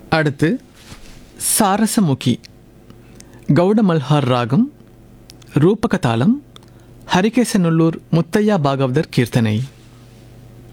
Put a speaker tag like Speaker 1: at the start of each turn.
Speaker 1: அடுத்து சாரசமுகி, கௌடமல்ஹார் ராகம், ரூபக தாளம், ஹரிகேசநல்லூர் முத்தையா பாகவதர் கீர்த்தனை.